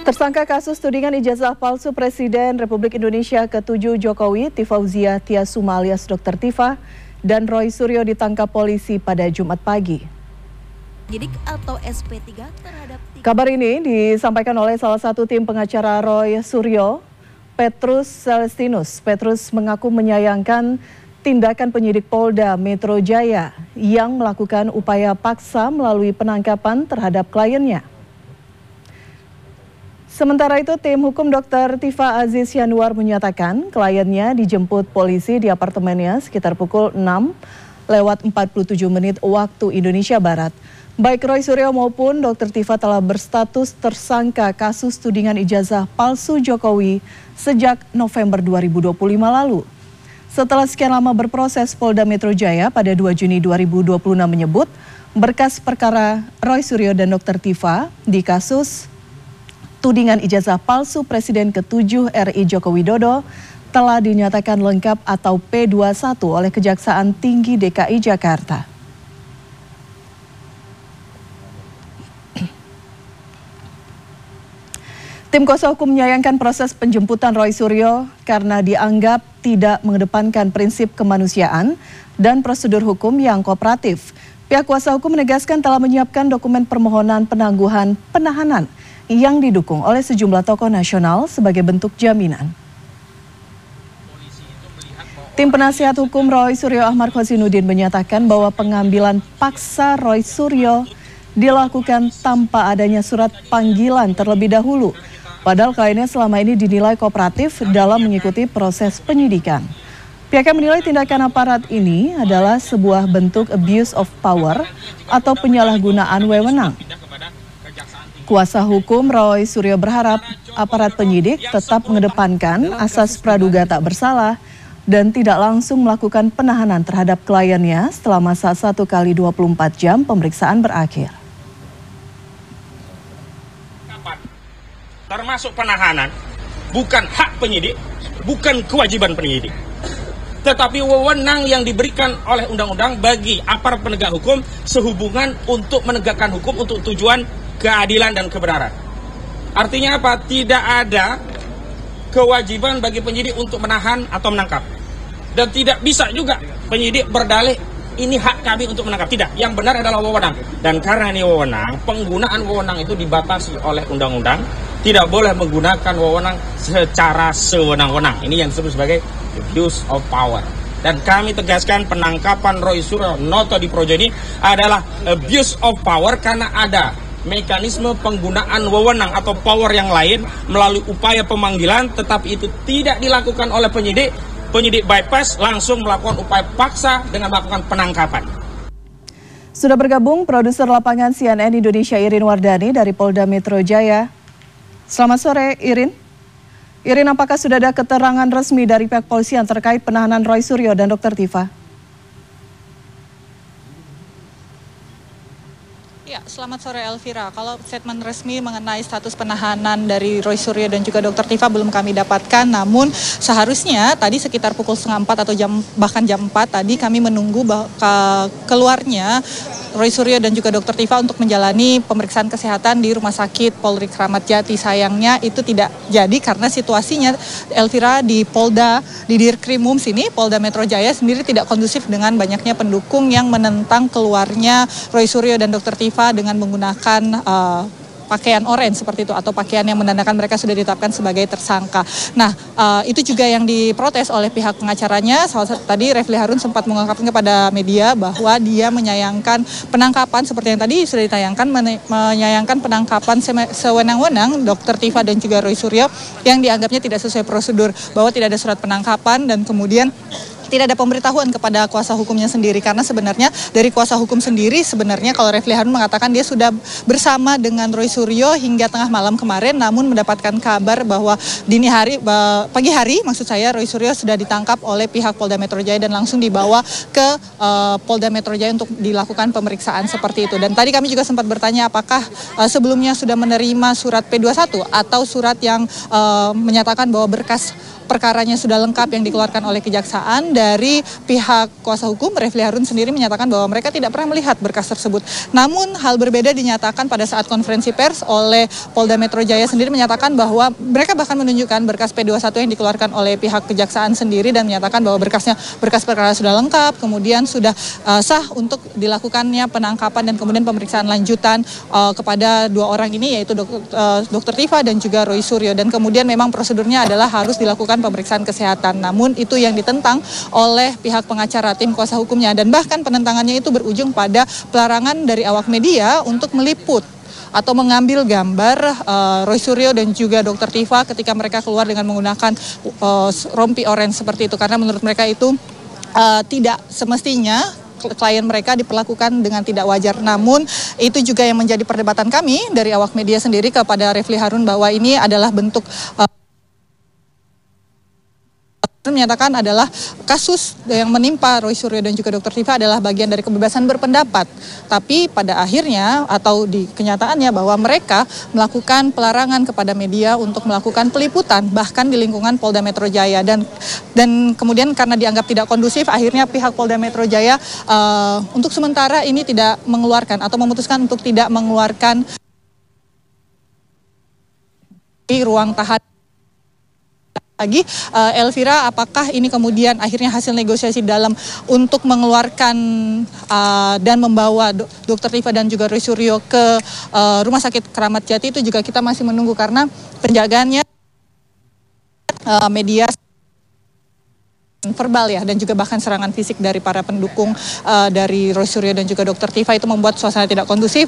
Tersangka kasus tudingan ijazah palsu Presiden Republik Indonesia ke-7 Jokowi, Tifauzia Tiasuma alias Dr. Tifa, dan Roy Suryo ditangkap polisi pada Jumat pagi. Atau SP3 terhadap... Kabar ini disampaikan oleh salah satu tim pengacara Roy Suryo, Petrus Celestinus. Petrus mengaku menyayangkan tindakan penyidik Polda Metro Jaya yang melakukan upaya paksa melalui penangkapan terhadap kliennya. Sementara itu, tim hukum Dr. Tifa Aziz Yanuar menyatakan kliennya dijemput polisi di apartemennya sekitar pukul 6:47 waktu Indonesia Barat. Baik Roy Suryo maupun Dr. Tifa telah berstatus tersangka kasus tudingan ijazah palsu Jokowi sejak November 2025 lalu. Setelah sekian lama berproses, Polda Metro Jaya pada 2 Juni 2026 menyebut berkas perkara Roy Suryo dan Dr. Tifa di kasus tudingan ijazah palsu Presiden ke-7 RI Joko Widodo telah dinyatakan lengkap atau P21 oleh Kejaksaan Tinggi DKI Jakarta. Tim kuasa hukum menyayangkan proses penjemputan Roy Suryo karena dianggap tidak mengedepankan prinsip kemanusiaan dan prosedur hukum yang kooperatif. Pihak kuasa hukum menegaskan telah menyiapkan dokumen permohonan penangguhan penahanan yang didukung oleh sejumlah tokoh nasional sebagai bentuk jaminan. Tim penasihat hukum Roy Suryo Ahmad Khozinuddin menyatakan bahwa pengambilan paksa Roy Suryo dilakukan tanpa adanya surat panggilan terlebih dahulu. Padahal kliennya selama ini dinilai kooperatif dalam mengikuti proses penyidikan. Pihaknya menilai tindakan aparat ini adalah sebuah bentuk abuse of power atau penyalahgunaan wewenang. Kuasa hukum Roy Suryo berharap aparat penyidik tetap mengedepankan asas praduga tak bersalah dan tidak langsung melakukan penahanan terhadap kliennya setelah masa 1 kali 24 jam pemeriksaan berakhir. Termasuk penahanan bukan hak penyidik, bukan kewajiban penyidik, tetapi wewenang yang diberikan oleh undang-undang bagi aparat penegak hukum sehubungan untuk menegakkan hukum untuk tujuan keadilan dan kebenaran. Artinya apa? Tidak ada kewajiban bagi penyidik untuk menahan atau menangkap. Dan tidak bisa juga penyidik berdalih ini hak kami untuk menangkap. Tidak, yang benar adalah wewenang. Dan karena ini wewenang, penggunaan wewenang itu dibatasi oleh undang-undang. Tidak boleh menggunakan wewenang secara sewenang-wenang. Ini yang disebut sebagai abuse of power. Dan kami tegaskan penangkapan Roy Suryo Noto di Projo ini adalah abuse of power karena ada mekanisme penggunaan wewenang atau power yang lain melalui upaya pemanggilan, tetapi itu tidak dilakukan oleh penyidik. Penyidik bypass langsung melakukan upaya paksa dengan melakukan penangkapan. Sudah bergabung produser lapangan CNN Indonesia Irin Wardani dari Polda Metro Jaya. Selamat sore Irin. Irin, apakah sudah ada keterangan resmi dari pihak polisian terkait penahanan Roy Suryo dan Dr. Tifa? Ya, selamat sore Elvira. Kalau statement resmi mengenai status penahanan dari Roy Suryo dan juga Dr. Tifa belum kami dapatkan, namun seharusnya tadi sekitar pukul 3:30 atau bahkan jam 4 tadi kami menunggu keluarnya Roy Suryo dan juga Dr. Tifa untuk menjalani pemeriksaan kesehatan di Rumah Sakit Polri Kramat Jati. Sayangnya itu tidak jadi karena situasinya Elvira di Polda, di Dirkrimum sini, Polda Metro Jaya sendiri tidak kondusif dengan banyaknya pendukung yang menentang keluarnya Roy Suryo dan Dr. Tifa dengan menggunakan pakaian oranye seperti itu atau pakaian yang menandakan mereka sudah ditetapkan sebagai tersangka. Nah, itu juga yang diprotes oleh pihak pengacaranya. Tadi Refli Harun sempat mengungkapkan kepada media bahwa dia menyayangkan penangkapan seperti yang tadi sudah ditayangkan, menyayangkan penangkapan sewenang-wenang Dr. Tifa dan juga Roy Suryo yang dianggapnya tidak sesuai prosedur, bahwa tidak ada surat penangkapan dan kemudian tidak ada pemberitahuan kepada kuasa hukumnya sendiri, karena sebenarnya dari kuasa hukum sendiri sebenarnya kalau Refli Harun mengatakan dia sudah bersama dengan Roy Suryo hingga tengah malam kemarin, namun mendapatkan kabar bahwa pagi hari maksud saya Roy Suryo sudah ditangkap oleh pihak Polda Metro Jaya dan langsung dibawa ke Polda Metro Jaya untuk dilakukan pemeriksaan seperti itu. Dan tadi kami juga sempat bertanya apakah sebelumnya sudah menerima surat P21 atau surat yang menyatakan bahwa berkas perkaranya sudah lengkap yang dikeluarkan oleh Kejaksaan. dari pihak kuasa hukum Refli Harun sendiri menyatakan bahwa mereka tidak pernah melihat berkas tersebut. Namun hal berbeda dinyatakan pada saat konferensi pers oleh Polda Metro Jaya sendiri menyatakan bahwa mereka bahkan menunjukkan berkas P21 yang dikeluarkan oleh pihak kejaksaan sendiri dan menyatakan bahwa berkas perkara sudah lengkap, kemudian sudah sah untuk dilakukannya penangkapan dan kemudian pemeriksaan lanjutan kepada dua orang ini, yaitu Dr. Tifa dan juga Roy Suryo, dan kemudian memang prosedurnya adalah harus dilakukan pemeriksaan kesehatan. Namun itu yang ditentang oleh pihak pengacara tim kuasa hukumnya, dan bahkan penentangannya itu berujung pada pelarangan dari awak media untuk meliput atau mengambil gambar Roy Suryo dan juga Dr. Tifa ketika mereka keluar dengan menggunakan rompi oranye seperti itu, karena menurut mereka itu tidak semestinya klien mereka diperlakukan dengan tidak wajar. Namun itu juga yang menjadi perdebatan kami dari awak media sendiri kepada Refli Harun, bahwa ini adalah bentuk menyatakan adalah kasus yang menimpa Roy Suryo dan juga Dr. Tifa adalah bagian dari kebebasan berpendapat. Tapi pada akhirnya atau di kenyataannya bahwa mereka melakukan pelarangan kepada media untuk melakukan peliputan bahkan di lingkungan Polda Metro Jaya, dan kemudian karena dianggap tidak kondusif, akhirnya pihak Polda Metro Jaya untuk sementara ini tidak mengeluarkan atau memutuskan untuk tidak mengeluarkan di ruang tahanan lagi. Elvira, apakah ini kemudian akhirnya hasil negosiasi dalam untuk mengeluarkan dan membawa Dr. Tifa dan juga Roy Suryo ke Rumah Sakit Keramat Jati, itu juga kita masih menunggu karena penjagaannya media verbal ya, dan juga bahkan serangan fisik dari para pendukung dari Roy Suryo dan juga Dr. Tifa itu membuat suasana tidak kondusif.